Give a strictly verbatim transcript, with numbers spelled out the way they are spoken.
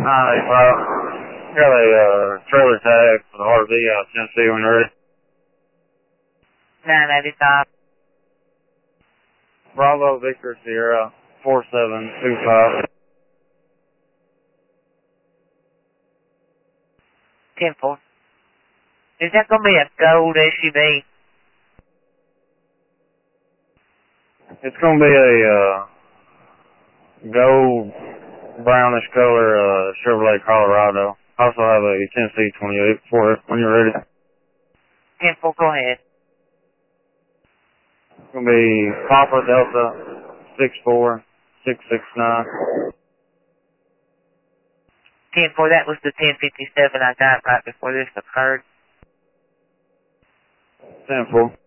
Hi, well, got a uh, trailer tag for the R V out of Tennessee when you're ready. nine ninety-five. Bravo Victor Sierra four seven two five. ten four. Is that going to be a gold S U V? It's going to be a uh, gold brownish color uh, Chevrolet Colorado. I also have a Tennessee twenty-eight for it when you're ready. ten four, go ahead. It's going to be Papa Delta six four six six nine. ten four, that was the ten fifty-seven I got right before this occurred. ten four.